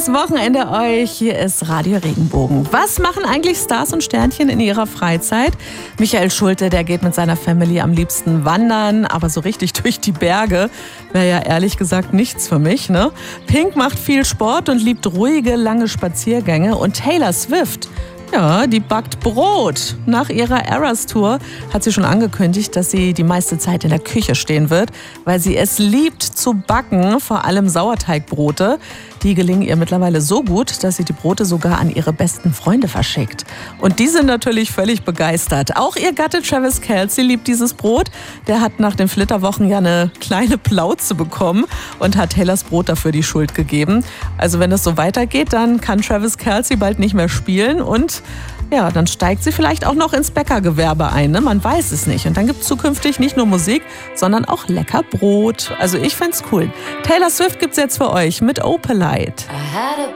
Schönes Wochenende euch. Hier ist Radio Regenbogen. Was machen eigentlich Stars und Sternchen in ihrer Freizeit? Michael Schulte, der geht mit seiner Family am liebsten wandern, aber so richtig durch die Berge wäre ja ehrlich gesagt nichts für mich, ne? Pink macht viel Sport und liebt ruhige, lange Spaziergänge. Und Taylor Swift, ja, die backt Brot. Nach ihrer Eras-Tour hat sie schon angekündigt, dass sie die meiste Zeit in der Küche stehen wird, weil sie es liebt zu backen, vor allem Sauerteigbrote. Die gelingen ihr mittlerweile so gut, dass sie die Brote sogar an ihre besten Freunde verschickt. Und die sind natürlich völlig begeistert. Auch ihr Gatte Travis Kelce liebt dieses Brot. Der hat nach den Flitterwochen ja eine kleine Plauze bekommen und hat Taylors Brot dafür die Schuld gegeben. Also wenn es so weitergeht, dann kann Travis Kelce bald nicht mehr spielen und ja, dann steigt sie vielleicht auch noch ins Bäckergewerbe ein, ne? Man weiß es nicht. Und dann gibt es zukünftig nicht nur Musik, sondern auch lecker Brot. Also ich find's cool. Taylor Swift gibt's jetzt für euch mit Opalite.